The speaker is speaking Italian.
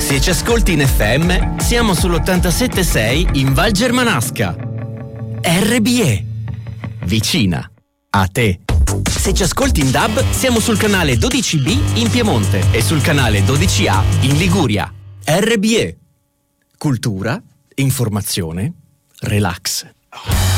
Se ci ascolti in FM, siamo sull'87.6 in Val Germanasca. RBE. Vicina a te. Se ci ascolti in DAB, siamo sul canale 12B in Piemonte e sul canale 12A in Liguria. RBE. Cultura, informazione, relax.